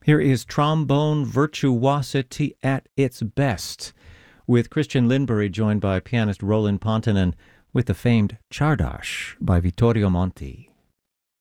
Here is trombone virtuosity at its best, with Christian Lindbergh joined by pianist Roland Pontonen with the famed Czardas by Vittorio Monti.